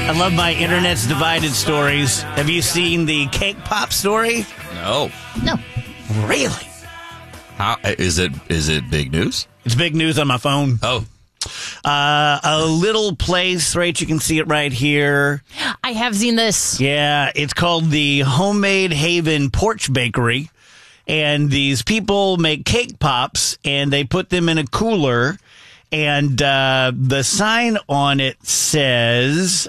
I love my internet's divided stories. Have you seen the cake pop story? No. No. Really? How, is it big news? It's big news on my phone. Oh. A little place, right? You can see it right here. I have seen this. Yeah, it's called the Homemade Haven Porch Bakery. And these people make cake pops, and they put them in a cooler. And the sign on it says,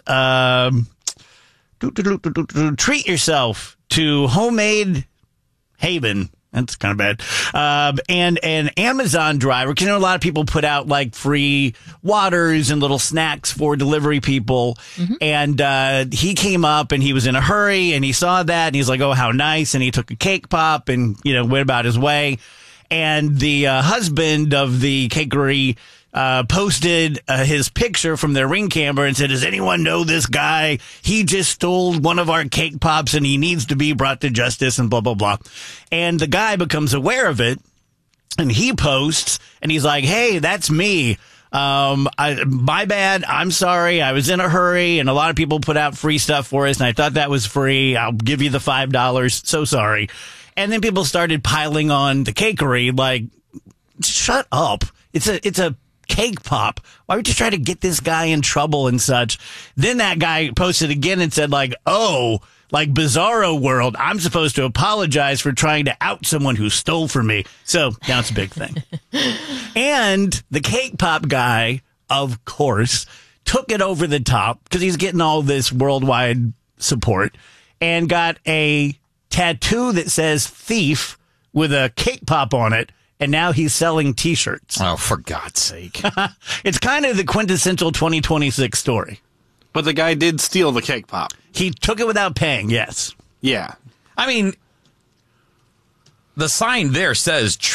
treat yourself to Homemade Haven. That's kind of bad. And an Amazon driver, because a lot of people put out like free waters and little snacks for delivery people. Mm-hmm. And he came up and he was in a hurry and he saw that and he's like, oh, how nice. And he took a cake pop and, went about his way. And the husband of the cakery posted his picture from their Ring camera and said, does anyone know this guy? He just stole one of our cake pops and he needs to be brought to justice and blah, blah, blah. And the guy becomes aware of it and he posts and he's like, hey, that's me. My bad. I'm sorry. I was in a hurry and a lot of people put out free stuff for us and I thought that was free. I'll give you the $5. So sorry. And then people started piling on the cakery like, shut up. It's a cake pop. Why would you try to get this guy in trouble and such? Then that guy posted again and said like, oh, like Bizarro World, I'm supposed to apologize for trying to out someone who stole from me. So now it's a big thing. And the cake pop guy, of course, took it over the top because he's getting all this worldwide support and got a tattoo that says thief with a cake pop on it. And now he's selling T-shirts. Oh, for God's sake. It's kind of the quintessential 2026 story. But the guy did steal the cake pop. He took it without paying, yes. Yeah. I mean, the sign there says